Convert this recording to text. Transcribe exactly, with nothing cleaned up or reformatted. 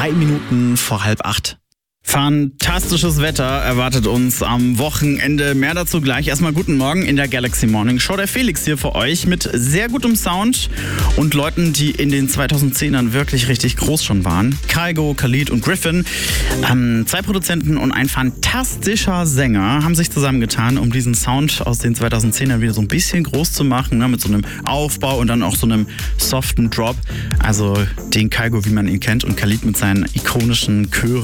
drei Minuten vor halb acht. Fantastisches Wetter erwartet uns am Wochenende. Mehr dazu gleich. Erstmal guten Morgen in der Galaxy Morning Show. Der Felix hier für euch mit sehr gutem Sound und Leuten, die in den zweitausendzehnern wirklich richtig groß schon waren. Kygo, Khalid und Griffin. Ähm, zwei Produzenten und ein fantastischer Sänger haben sich zusammengetan, um diesen Sound aus den zweitausendzehnern wieder so ein bisschen groß zu machen, ne, mit so einem Aufbau und dann auch so einem soften Drop. Also den Kygo, wie man ihn kennt, und Khalid mit seinen ikonischen Chören.